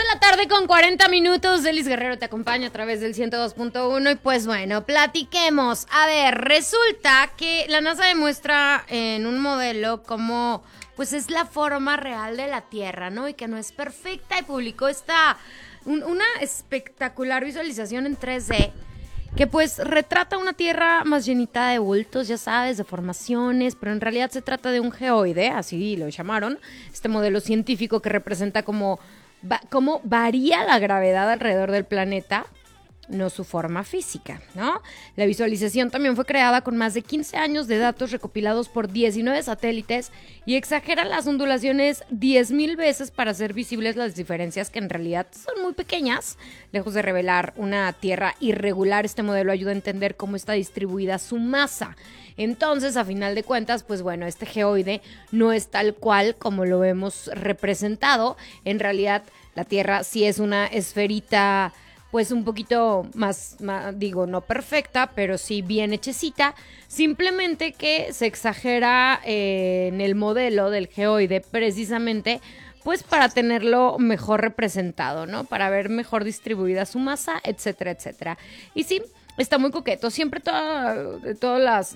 la tarde con 40 minutos. Delis Guerrero te acompaña a través del 102.1 y pues bueno, platiquemos. A ver, resulta que la NASA demuestra en un modelo cómo pues es la forma real de la Tierra, ¿no? Y que no es perfecta y publicó una espectacular visualización en 3D que pues retrata una Tierra más llenita de bultos, ya sabes, de formaciones, pero en realidad se trata de un geoide, así lo llamaron, este modelo científico que representa cómo varía la gravedad alrededor del planeta, no su forma física, ¿no? La visualización también fue creada con más de 15 años de datos recopilados por 19 satélites y exagera las ondulaciones 10,000 veces para hacer visibles las diferencias que en realidad son muy pequeñas. Lejos de revelar una Tierra irregular, este modelo ayuda a entender cómo está distribuida su masa. Entonces, a final de cuentas, pues bueno, este geoide no es tal cual como lo hemos representado. En realidad, la Tierra sí es una esferita pues un poquito más, digo, no perfecta, pero sí bien hechecita, simplemente que se exagera en el modelo del geoide precisamente pues para tenerlo mejor representado, ¿no? Para ver mejor distribuida su masa, etcétera, etcétera. Y sí, está muy coqueto. Siempre todas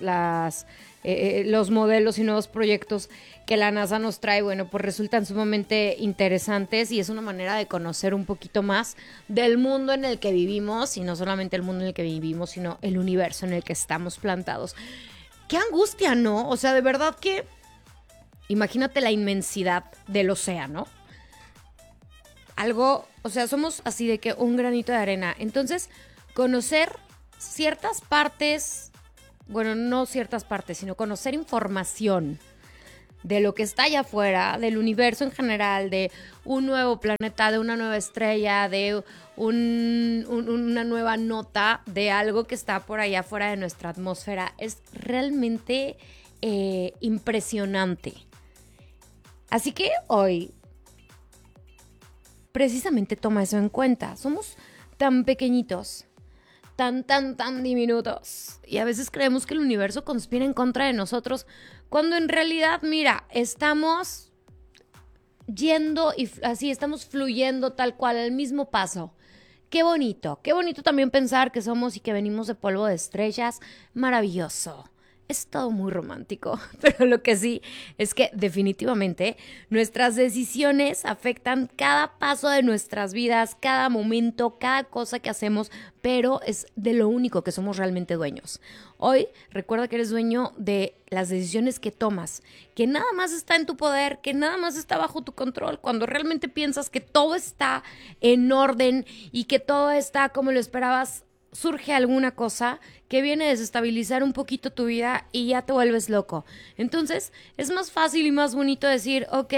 los modelos y nuevos proyectos que la NASA nos trae, bueno, pues resultan sumamente interesantes y es una manera de conocer un poquito más del mundo en el que vivimos, y no solamente el mundo en el que vivimos, sino el universo en el que estamos plantados. ¡Qué angustia!, ¿no? O sea, de verdad que imagínate la inmensidad del océano. Algo, o sea, somos así de que un granito de arena. Entonces, conocer ciertas partes, bueno, no ciertas partes, sino conocer información de lo que está allá afuera, del universo en general, de un nuevo planeta, de una nueva estrella, de una nueva nota, de algo que está por allá afuera de nuestra atmósfera, es realmente impresionante. Así que hoy, precisamente toma eso en cuenta. Somos tan pequeñitos, tan diminutos, y a veces creemos que el universo conspira en contra de nosotros, cuando en realidad, mira, estamos yendo y así estamos fluyendo tal cual al mismo paso. Qué bonito también pensar que somos y que venimos de polvo de estrellas. Maravilloso. Es todo muy romántico, pero lo que sí es que definitivamente nuestras decisiones afectan cada paso de nuestras vidas, cada momento, cada cosa que hacemos, pero es de lo único que somos realmente dueños. Hoy recuerda que eres dueño de las decisiones que tomas, que nada más está en tu poder, que nada más está bajo tu control. Cuando realmente piensas que todo está en orden y que todo está como lo esperabas, surge alguna cosa que viene a desestabilizar un poquito tu vida y ya te vuelves loco. Entonces, es más fácil y más bonito decir, ok,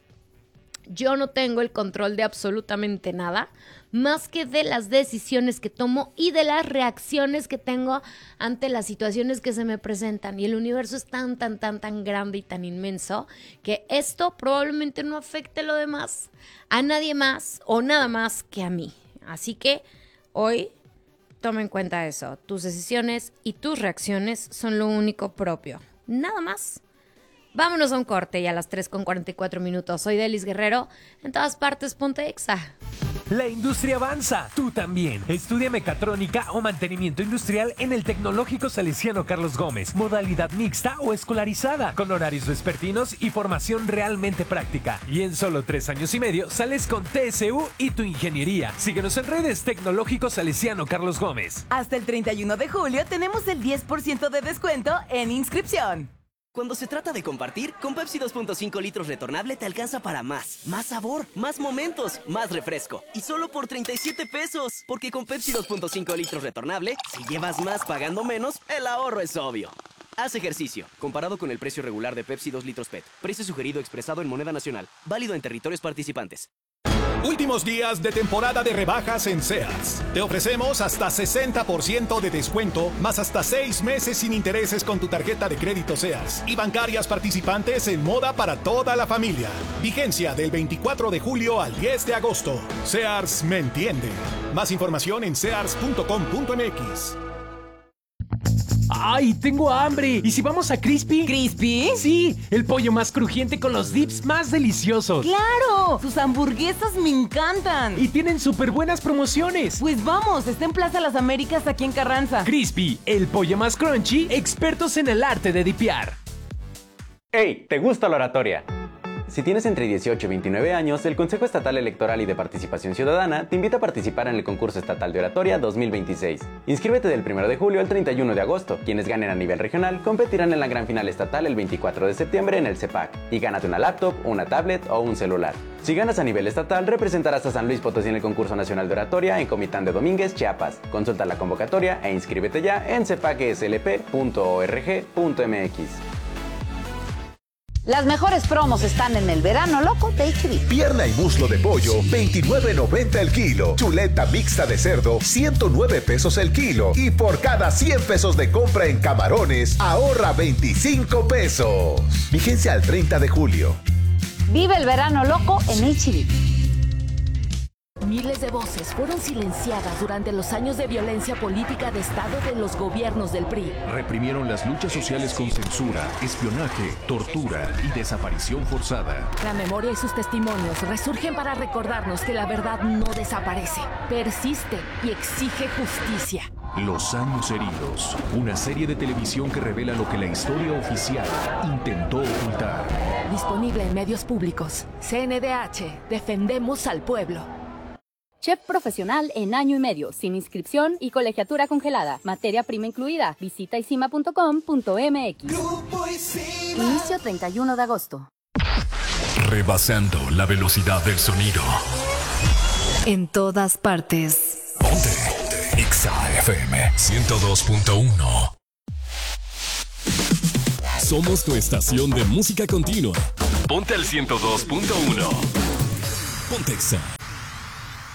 yo no tengo el control de absolutamente nada, más que de las decisiones que tomo y de las reacciones que tengo ante las situaciones que se me presentan. Y el universo es tan grande y tan inmenso que esto probablemente no afecte lo demás a nadie más o nada más que a mí. Así que hoy toma en cuenta eso. Tus decisiones y tus reacciones son lo único propio. Nada más. Vámonos a un corte y a las 3:44. Soy Delis Guerrero. En todas partes, ponte Exa. La industria avanza, tú también. Estudia mecatrónica o mantenimiento industrial en el Tecnológico Salesiano Carlos Gómez. Modalidad mixta o escolarizada, con horarios vespertinos y formación realmente práctica. Y en solo 3 años y medio sales con TSU y tu ingeniería. Síguenos en redes Tecnológico Salesiano Carlos Gómez. Hasta el 31 de julio tenemos el 10% de descuento en inscripción. Cuando se trata de compartir, con Pepsi 2.5 litros retornable te alcanza para más. Más sabor, más momentos, más refresco. Y solo por 37 pesos. Porque con Pepsi 2.5 litros retornable, si llevas más pagando menos, el ahorro es obvio. Haz ejercicio. Comparado con el precio regular de Pepsi 2 litros PET. Precio sugerido expresado en moneda nacional. Válido en territorios participantes. Últimos días de temporada de rebajas en Sears. Te ofrecemos hasta 60% de descuento, más hasta 6 meses sin intereses con tu tarjeta de crédito Sears y bancarias participantes en moda para toda la familia. Vigencia del 24 de julio al 10 de agosto. Sears me entiende. Más información en sears.com.mx. ¡Ay, tengo hambre! ¿Y si vamos a Crispy? ¿Crispy? Sí, el pollo más crujiente con los dips más deliciosos. ¡Claro! Sus hamburguesas me encantan. Y tienen súper buenas promociones. Pues vamos, está en Plaza Las Américas aquí en Carranza. Crispy, el pollo más crunchy, expertos en el arte de dipear. ¡Hey! ¿Te gusta la oratoria? Si tienes entre 18 y 29 años, el Consejo Estatal Electoral y de Participación Ciudadana te invita a participar en el Concurso Estatal de Oratoria 2026. Inscríbete del 1 de julio al 31 de agosto. Quienes ganen a nivel regional competirán en la gran final estatal el 24 de septiembre en el CEPAC. Y gánate una laptop, una tablet o un celular. Si ganas a nivel estatal, representarás a San Luis Potosí en el Concurso Nacional de Oratoria en Comitán de Domínguez, Chiapas. Consulta la convocatoria e inscríbete ya en cepacslp.org.mx. Las mejores promos están en el verano loco de HB. Pierna y muslo de pollo, $29.90 el kilo. Chuleta mixta de cerdo, $109 el kilo. Y por cada 100 pesos de compra en camarones, ahorra 25 pesos. Vigencia al 30 de julio. Vive el verano loco en HB. Miles de voces fueron silenciadas durante los años de violencia política de Estado de los gobiernos del PRI. Reprimieron las luchas sociales con censura, espionaje, tortura y desaparición forzada. La memoria y sus testimonios resurgen para recordarnos que la verdad no desaparece, persiste y exige justicia. Los años heridos, una serie de televisión que revela lo que la historia oficial intentó ocultar. Disponible en medios públicos. CNDH, defendemos al pueblo. Chef profesional en año y medio, sin inscripción y colegiatura congelada. Materia prima incluida. Visita isima.com.mx. Inicio 31 de agosto. Rebasando la velocidad del sonido. En todas partes. Ponte. Exa FM 102.1. Somos tu estación de música continua. Ponte al 102.1. Ponte Exa.